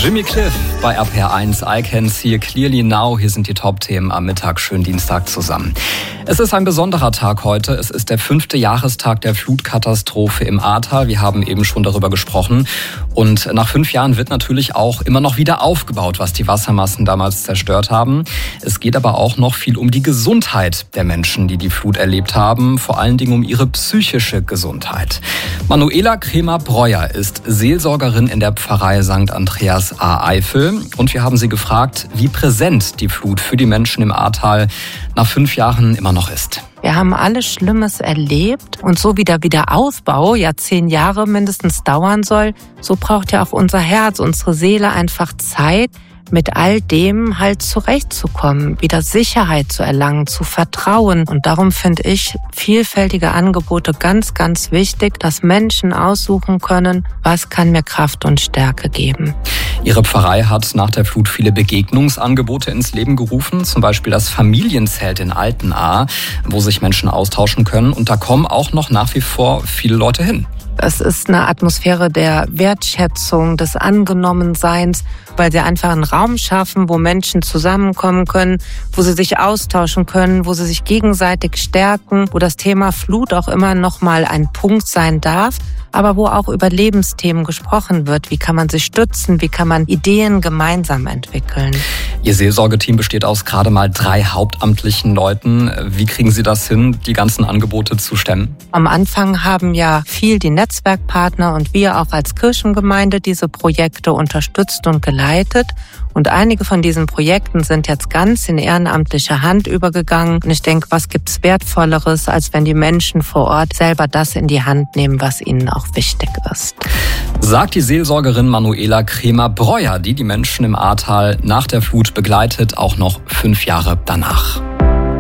Jimmy Cliff bei RPR1, I Can See It Clearly Now. Hier sind die Top-Themen am Mittag. Schönen Dienstag zusammen. Es ist ein besonderer Tag heute. Es ist der 5. Jahrestag der Flutkatastrophe im Ahrtal. Wir haben eben schon darüber gesprochen. Und nach 5 Jahren wird natürlich auch immer noch wieder aufgebaut, was die Wassermassen damals zerstört haben. Es geht aber auch noch viel um die Gesundheit der Menschen, die die Flut erlebt haben. Vor allen Dingen um ihre psychische Gesundheit. Manuela Kremer-Breuer ist Seelsorgerin in der Pfarrei St. Andreas Ahr-Eifel. Und wir haben sie gefragt, wie präsent die Flut für die Menschen im Ahrtal nach 5 Jahren immer noch ist. Wir haben alles Schlimmes erlebt und so wie der Wiederaufbau ja 10 Jahre mindestens dauern soll, so braucht ja auch unser Herz, unsere Seele einfach Zeit, mit all dem halt zurechtzukommen, wieder Sicherheit zu erlangen, zu vertrauen. Und darum finde ich vielfältige Angebote ganz, ganz wichtig, dass Menschen aussuchen können, was kann mir Kraft und Stärke geben. Ihre Pfarrei hat nach der Flut viele Begegnungsangebote ins Leben gerufen, zum Beispiel das Familienzelt in Altenahr, wo sich Menschen austauschen können. Und da kommen auch noch nach wie vor viele Leute hin. Es ist eine Atmosphäre der Wertschätzung, des Angenommenseins, weil sie einfach einen Raum schaffen, wo Menschen zusammenkommen können, wo sie sich austauschen können, wo sie sich gegenseitig stärken, wo das Thema Flut auch immer noch mal ein Punkt sein darf, aber wo auch über Lebensthemen gesprochen wird. Wie kann man sich stützen? Wie kann man Ideen gemeinsam entwickeln? Ihr Seelsorgeteam besteht aus gerade mal 3 hauptamtlichen Leuten. Wie kriegen Sie das hin, die ganzen Angebote zu stemmen? Am Anfang haben ja viel die Netzwerkpartner und wir auch als Kirchengemeinde diese Projekte unterstützt und geleitet. Und einige von diesen Projekten sind jetzt ganz in ehrenamtliche Hand übergegangen. Und ich denke, was gibt's Wertvolleres, als wenn die Menschen vor Ort selber das in die Hand nehmen, was ihnen auch wichtig ist. Sagt die Seelsorgerin Manuela Kremer-Breuer, die Menschen im Ahrtal nach der Flut begleitet, auch noch 5 Jahre danach.